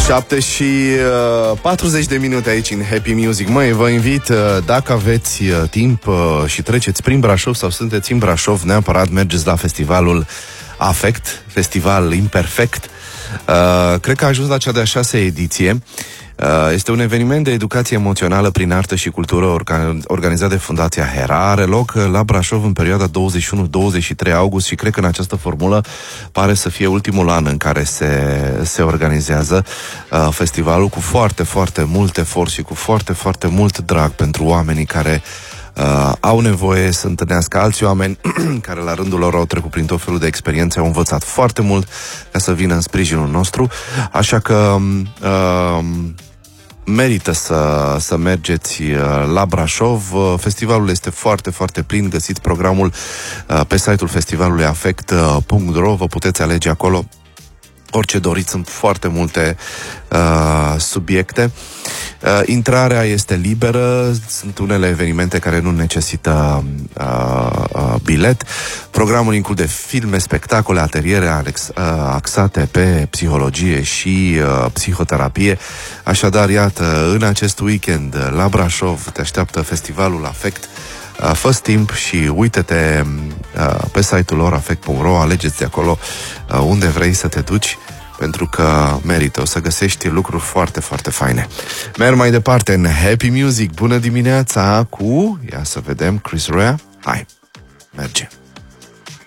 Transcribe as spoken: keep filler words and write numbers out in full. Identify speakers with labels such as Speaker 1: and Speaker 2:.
Speaker 1: șapte și uh, patruzeci de minute aici în Happy Music. Măi, vă invit, uh, dacă aveți uh, timp uh, și treceți prin Brașov sau sunteți în Brașov, neapărat mergeți la festivalul Affect, festival imperfect. Uh, cred că a ajuns la cea de-a șasea ediție. Uh, este un eveniment de educație emoțională prin artă și cultură organ- organizat de Fundația Hera. Are loc la Brașov în perioada douăzeci și unu douăzeci și trei august și cred că în această formulă pare să fie ultimul an în care se, se organizează uh, festivalul, cu foarte, foarte mult efort și cu foarte, foarte mult drag pentru oamenii care Uh, au nevoie să întâlnească alți oameni care la rândul lor au trecut prin tot felul de experiențe, au învățat foarte mult ca să vină în sprijinul nostru, așa că uh, merită să, să mergeți uh, la Brașov. Uh, festivalul este foarte, foarte plin, găsiți programul uh, pe site-ul festivalului affect punct ro, vă puteți alege acolo orice doriți, sunt foarte multe uh, subiecte. Uh, intrarea este liberă, sunt unele evenimente care nu necesită uh, uh, bilet. Programul include filme, spectacole, ateliere alex, uh, axate pe psihologie și uh, psihoterapie. Așadar, iată, în acest weekend la Brașov te așteaptă festivalul Affect. Uh, fă-ți timp și uite-te uh, pe site-ul lor affect punct ro, alegeți de acolo uh, unde vrei să te duci, pentru că merită, o să găsești lucruri foarte, foarte faine. Merg mai departe în Happy Music. Bună dimineața cu, ia să vedem, Chris Rea. Hai, merge!